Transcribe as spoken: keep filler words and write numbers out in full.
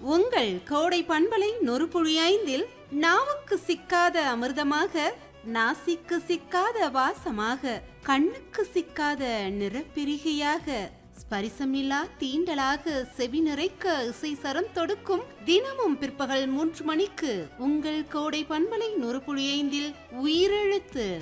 உங்கள் கோடை பண்பலை நொறுபுழி ஐந்தில் நாவுக்கு சிக்காத அமிர்தமாக, நாசிக்கு சிக்காத வாசமாக, கண்ணுக்கு சிக்காத நிறப்பிரிகையாக, ஸ்பரிசமில்லா தீண்டலாக செவி நிறைக்க இசை சரம் தொடுக்கும் தினமும் பிற்பகல் மூன்று மணிக்கு உங்கள் கோடை பண்பலை நொறுபுழி ஐந்தில் உயிரெழுத்து.